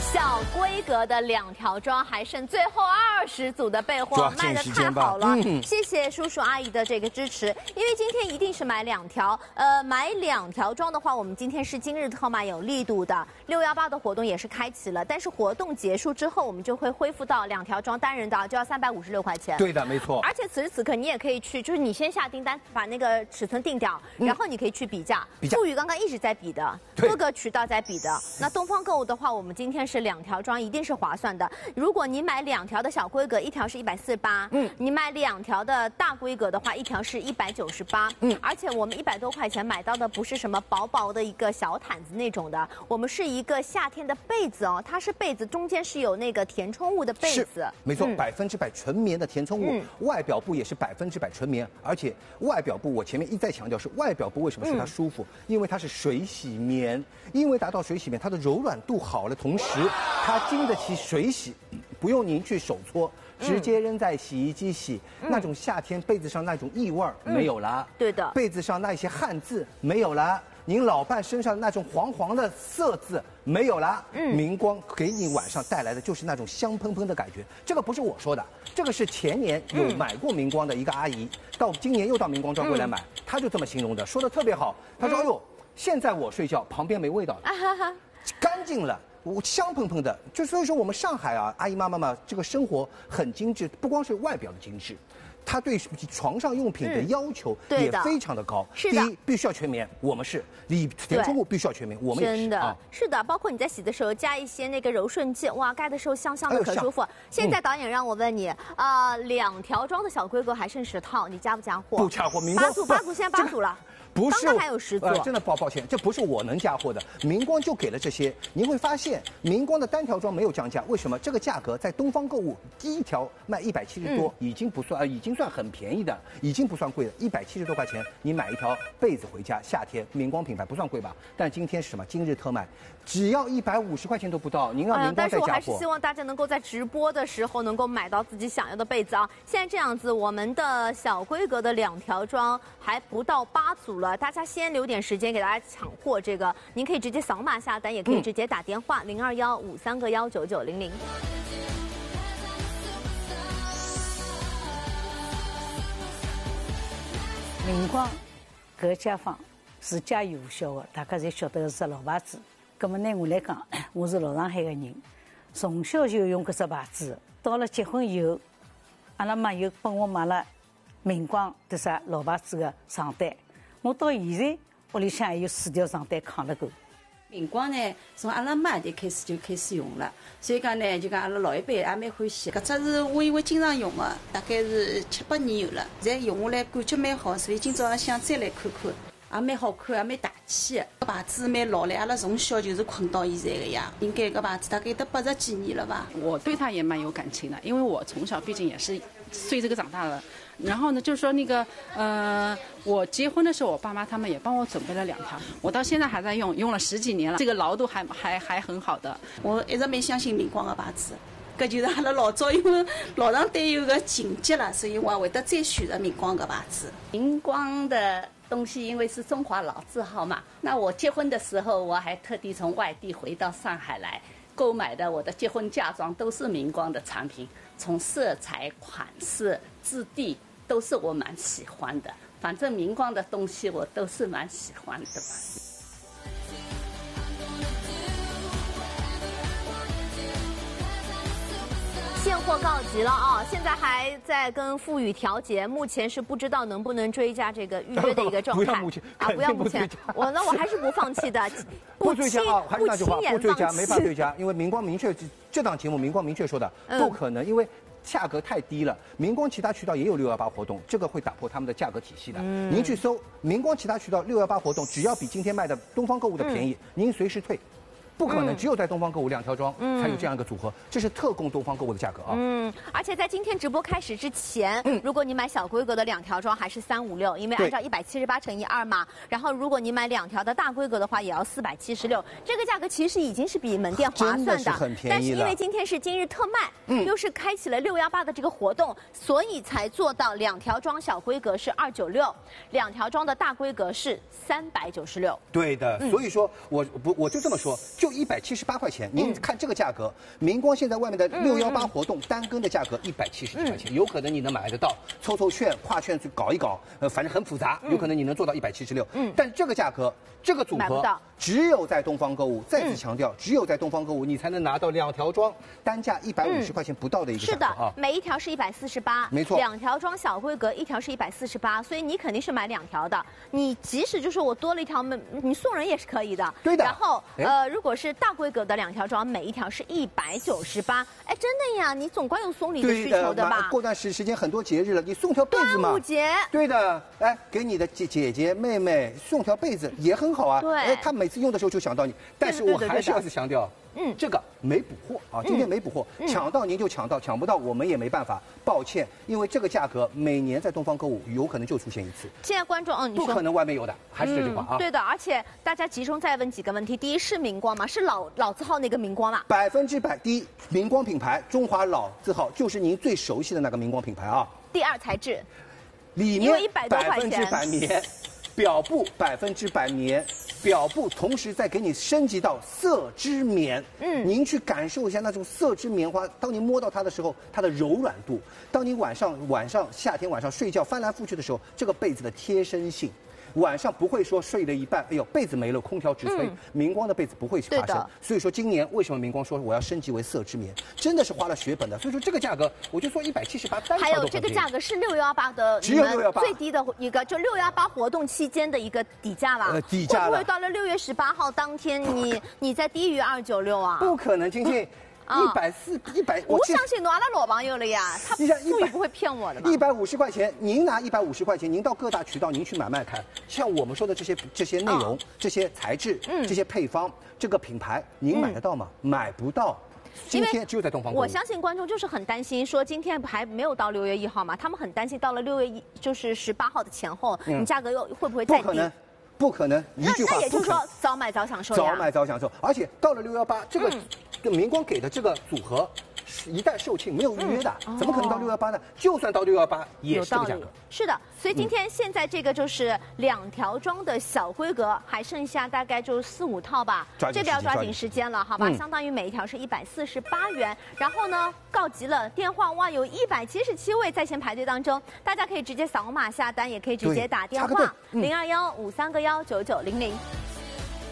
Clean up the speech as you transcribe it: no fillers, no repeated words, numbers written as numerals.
小规格的2条装还剩最后20组的备货，卖的太好了，谢谢叔叔阿姨的这个支持。因为今天一定是买2条，买2条装的话，我们今天是今日特卖有力度的，618的活动也是开启了，但是活动结束之后，我们就会恢复到2条装单人的就要356块钱。 对的，没错。 而且此时此刻你也可以去，就是你先下订单，把那个尺寸定掉，然后你可以去比价。富宇刚刚一直在比的，各个渠道在比的。那东方购物的话，我们今天是2条装，一定是划算的。如果你买2条的小规格，1条是148，你买2条的大规格的话，1条是198，而且我们100多块钱买到的不是什么薄薄的一个小毯子那种的，我们是一个夏天的被子哦，它是被子中间是有那个填充物的被子， 没错，100%纯棉的填充物，外表布也是100%纯棉，而且外表布我前面一再强调是外表布，为什么说它舒服？因为它是水洗棉，因为达到水洗棉，它的柔软度好了，同时它经得起水洗，不用您去手搓，直接扔在洗衣机洗，那种夏天被子上那种异味没有了， 对的， 被子上那些汗渍没有了。您老伴身上那种黄黄的色渍没有了，明光给你晚上带来的就是那种香喷喷的感觉。这个不是我说的，这个是前年有买过明光的一个阿姨，到今年又到明光专柜来买，她就这么形容的，说的特别好。她说：“哎呦，现在我睡觉旁边没味道了，干净了。”我香喷喷的，就所以说我们上海啊，阿姨妈妈们这个生活很精致，不光是外表的精致，她对床上用品的要求也非常的高。 是的， 第一必须要全棉，我们是填充物必须要全棉，我们也是。 真的，是的，包括你在洗的时候加一些那个柔顺剂，哇，盖的时候香香的可舒服。现在导演让我问你，2条装的小规格还剩10套，你加不加货？ 不加货，明光 8组，现在8组了。 不是， 刚刚还有10组， 真的抱歉，这不是我能加货的。明光就给了这些，您会发现明光的单条装没有降价，为什么？这个价格在东方购物第1条卖170多，已经算很便宜的，已经不算贵的，170多块钱，你买一条被子回家，夏天明光品牌不算贵吧？但今天是什么？今日特卖，只要150块钱都不到，您让明光再加货。 但是我还是希望大家能够在直播的时候能够买到自己想要的被子啊！现在这样子，我们的小规格的2条装还不到8组了。大家先留点时间给大家抢货，这个您可以直接扫码下单，也可以直接打电话02153个19900。 明光搿家纺是家喻户晓的，大家侪晓得是老牌子。葛么呢，我来讲，我是老上海的人，从小就用搿只牌子。到了结婚以后，阿拉妈又帮我买了明光的啥老牌子的床单。我到现在屋里向还有4条床单扛了够。 明光呢，从阿拉妈就开始用了，所以讲呢，就讲阿拉老一辈也蛮欢喜。搿只是我因为经常用的，大概是7、8年有了，现在用下来感觉蛮好，所以今朝想再来看看，也蛮好看，也蛮大气的。搿牌子蛮老了，阿拉从小就是困到现在的呀。应该搿牌子大概有得80几年了吧。 我对它也蛮有感情的，因为我从小毕竟也是随这个长大的。然后呢，就是说那个我结婚的时候，我爸妈他们也帮我准备了2条，我到现在还在用，用了10几年了，这个牢度还很好的。 我一直蛮相信明光的牌子，搿就是阿拉老早因为老上对有个情结了，所以我会得再选择明光的牌子。 明光的东西因为是中华老字号嘛，那我结婚的时候我还特地从外地回到上海来购买的，我的结婚嫁妆都是明光的产品，从色彩、款式、质地都是我蛮喜欢的。反正明光的东西我都是蛮喜欢的吧。 现货告急了啊！现在还在跟富宇调节，目前是不知道能不能追加这个预约的一个状态。 不要目前， 我还是不放弃的。 不追加啊！还是那句话，不追加，没法追加，因为明光明确这档节目，明光明确说的不可能，因为价格太低了。明光其他渠道也有618活动，这个会打破他们的价格体系的。您去搜明光其他渠道618活动，只要比今天卖的东方购物的便宜，您随时退。不可能，只有在东方购物2条装才有这样一个组合，这是特供东方购物的价格啊。 而且在今天直播开始之前，如果你买小规格的2条装还是356，因为按照178乘以2嘛。然后如果你买2条的大规格的话，也要476。这个价格其实已经是比门店划算的， 很便宜。 但是因为今天是今日特卖，又是开启了618的这个活动，所以才做到2条装小规格是296，2条装的大规格是396。 对的，所以说我就这么说。 就178块钱。您看这个价格，明光现在外面的618活动单根的价格170块钱，有可能你能买得到，凑券、跨券去搞一搞，反正很复杂，有可能你能做到176。但这个价格，这个组合只有在东方购物，再次强调，只有在东方购物你才能拿到2条装，单价150块钱不到的一个价格啊。 每一条是148， 没错 ，2条装小规格，1条是148，所以你肯定是买2条的。你即使就是我多了1条，你送人也是可以的。 对的。 然后如果是大规格的2条装，每一条是198。哎，真的呀，你总归有送礼的需求的吧？ 过段时间很多节日了，你送条被子嘛。 端午节。 对的，哎，给你的姐姐妹妹送条被子也很好啊。 对。 哎，他每次用的时候就想到你，但是我还是要强调。这个没补货啊，今天没补货，抢到您就抢到，抢不到我们也没办法，抱歉，因为这个价格每年在东方购物有可能就出现一次。 现在观众，你说不可能外面有的，还是这句话啊。 对的，而且大家集中再问几个问题：第一是明光吗？是老字号那个明光吗 ？100%，第一，明光品牌，中华老字号就是您最熟悉的那个明光品牌啊。 第二，材质， 里面 100多块钱 100%棉，表布100%棉。表布同时再给你升级到色织棉，您去感受一下那种色织棉花，当您摸到它的时候，它的柔软度；当你夏天晚上睡觉翻来覆去的时候，这个被子的贴身性。晚上不会说睡了一半，哎呦被子没了，空调直吹。明光的被子不会发生，所以说今年为什么明光说我要升级为色织棉，真的是花了血本的。所以说这个价格，我就说178单条都还有这个价格是618的， 只有618 最低的一个，就618活动期间的一个底价吧。 底价会不会到了6月18号当天，你再低于296啊？ 不可能，今天。140，100， 我相信阿拉老朋友了呀，他富裕不会骗我的嘛。 150块钱，您拿150块钱，您到各大渠道您去买看，像我们说的这些内容、这些材质、这些配方、这个品牌，您买得到吗？买不到。今天只有在东方购物。 我相信观众就是很担心，说今天还没有到6月1号嘛，他们很担心到了6月就是18号的前后，你价格又会不会再低？ 不可能，一句话。 那也就是说，早买早享受呀。 早买早享受，而且到了618，这个明光给的这个组合，一旦售罄没有预约的，怎么可能到618呢？就算到618，也是这个价格。 是的，所以今天现在这个就是2条装的小规格，还剩下大概就4、5套吧。这个要抓紧时间了，好吧？相当于每一条是148元。然后呢，告急了，电话哇有177位在线排队当中，大家可以直接扫码下单，也可以直接打电话02153个19900。